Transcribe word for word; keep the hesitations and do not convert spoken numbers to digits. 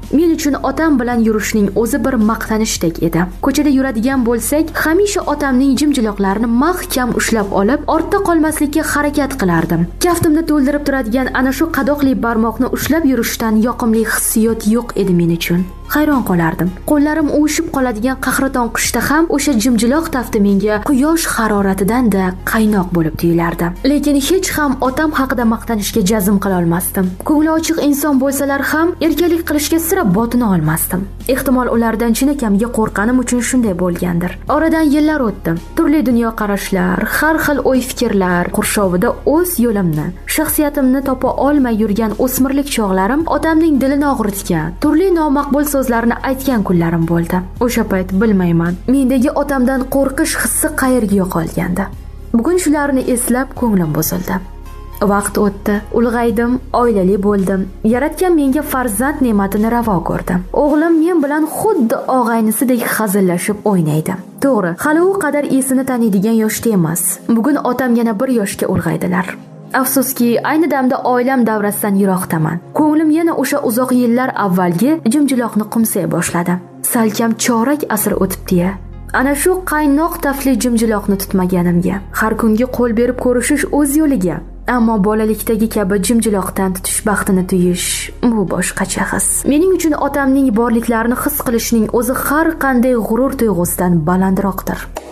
Men uchun otam bilan yurishning o'zi bir maqtanishdek edi. Ko'chada yuradigan bo'lsak, hamisha otamning jimjiloqlarini mahkam ushlab olib, ortda qolmaslikka harakat qilardim. Kaftimni to'ldirib turadigan ana shu qadoqli barmoqni ushlab yurishdan yoqimli hissiyot yo'q edi men uchun. Hayron qolardim. Qo'llarim uvishib qoladigan qahraton qishda ham o'sha jimjiloq tafti menga quyosh haroratidan-da qaynoq bo'lib tuyulardi. Lekin hech ham otam haqida maqtanishga jazm qila olmasdim. Ko'ngli ochiq inson bo'lsalar ham erkalik qilishga sira botina olmasdim. Ehtimol ulardan chinakamiga qo'rqqanim uchun shunday bo'lgandir. Oradan yillar o'tdi. Turli dunyo qarashlar, har xil o'y-fikrlar qurshovida o'z yo'limni, shaxsiyatimni topa olmay yurgan o'smirlik chog'larim otamning dilini og'ritgan, turli nomaqbul so'zlarni aytgan kunlarim bo'ldi. O'sha payt bilmayman, mendagi otamdan qo'rqish hissi qayerga yo'qolgandi. Bugun shularni eslab ko'nglim buzildi. Vaqt o'tdi, ulg'aydim, oilali bo'ldim. Yaratgan menga farzand ne'matini ravo ko'rdim. O'g'lim men bilan xuddi og'aynisidek hazillashib o'ynaydi. To'g'ri, hali u qadar esini taniydigan yoshda emas. Bugun otam yana bir yoshga ulg'aydilar. Afsuski, ayni damda oilam davrasidan yiroqdaman. Ko'nglim yana o'sha uzoq yillar avvalgi jimjiloqni qumsay boshladi. Salkam chorak asr o'tibdi-ya. Ana shu qaynoq tafli jimjiloqni tutmaganimga, har kunga qo'l berib ko'rishish o'z yo'liga. Ammo bolalikdagi kabi jimjiloqdan tutish baxtini tuyish bu boshqacha his. Mening uchun otamning borliklarini his qilishning o'zi har qanday g'urur tuyg'usidan balandroqdir.